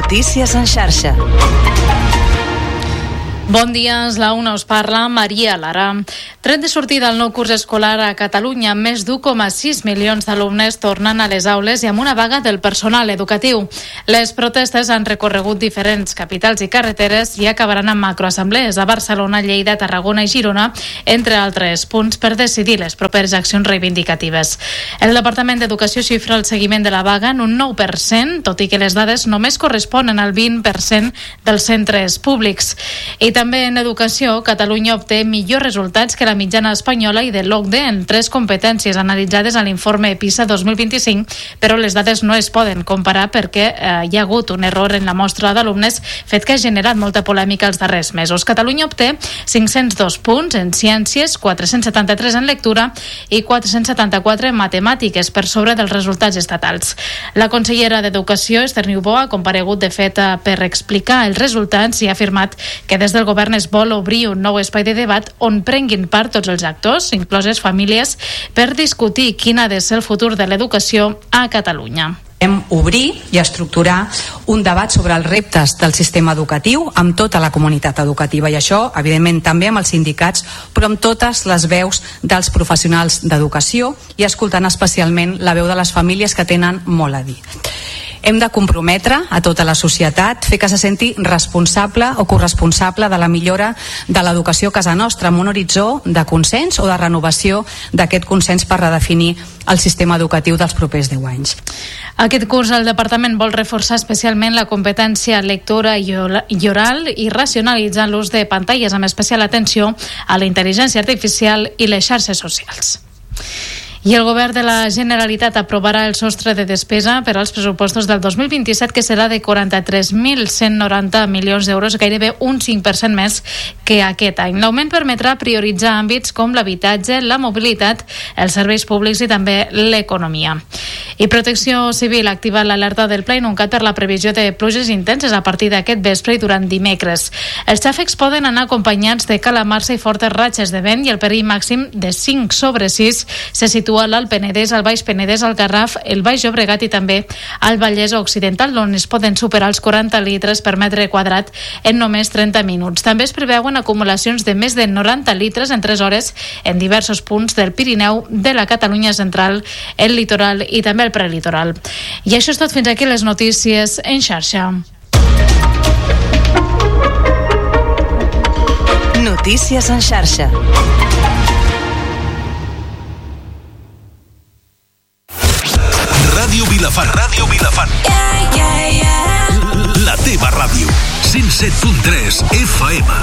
Notícies en xarxa. Bon dia, és la una, us parla Maria Lara. Tret de sortida al nou curs escolar a Catalunya, més d'1,6 milions d'alumnes tornen a les aules i amb una vaga del personal educatiu. Les protestes han recorregut diferents capitals i carreteres i acabaran amb macroassemblees a Barcelona, Lleida, Tarragona i Girona, entre altres punts, per decidir les properes accions reivindicatives. El Departament d'Educació xifra el seguiment de la vaga en un 9%, tot i que les dades només corresponen al 20% dels centres públics. I també en educació, Catalunya obté millors resultats que la mitjana espanyola i de l'OCDE en 3 competències analitzades a l'informe PISA 2025, però les dades no es poden comparar perquè hi ha hagut un error en la mostra d'alumnes, fet que ha generat molta polèmica els darrers mesos. Catalunya obté 502 punts en ciències, 473 en lectura i 474 en matemàtiques, per sobre dels resultats estatals. La consellera d'Educació, Esther Niubó, ha comparegut de fet per explicar els resultats i ha afirmat que des del govern es vol obrir un nou espai de debat on prenguin part tots els actors, incloses famílies, per discutir quin ha de ser el futur de l'educació a Catalunya. Obrir i estructurar un debat sobre els reptes del sistema educatiu amb tota la comunitat educativa, i això, evidentment, també amb els sindicats, però amb totes les veus dels professionals d'educació i escoltant especialment la veu de les famílies que tenen molt a dir. Hem de comprometre a tota la societat, fer que se senti responsable o corresponsable de la millora de l'educació a casa nostra, amb un horitzó de consens o de renovació d'aquest consens per redefinir el sistema educatiu dels propers 10 anys. Aquest curs el Departament vol reforçar especialment la competència lectora i oral i racionalitzar l'ús de pantalles, amb especial atenció a la intel·ligència artificial i les xarxes socials. I el govern de la Generalitat aprovarà el sostre de despesa per als pressupostos del 2027, que serà de 43.190 milions d'euros, gairebé un 5% més que aquest any. L'augment permetrà prioritzar àmbits com l'habitatge, la mobilitat, els serveis públics i també l'economia. I Protecció Civil ha activat l'alerta del Pla Inuncat per la previsió de pluges intenses a partir d'aquest vespre i durant dimecres. Els xàfecs poden anar acompanyats de calamarsa i fortes ratxes de vent, i el perill màxim de 5/6 se situa a l'Alt Penedès, al Baix Penedès, al Garraf, el Baix Llobregat i també al Vallès Occidental, on es poden superar els 40 litres per metre quadrat en només 30 minuts. També es preveuen acumulacions de més de 90 litres en 3 hores en diversos punts del Pirineu, de la Catalunya central, el litoral i també el prelitoral. I això és tot, fins aquí les notícies en xarxa. Notícies en xarxa. Ràdio Vilafant. La teva ràdio. 107.3 FM.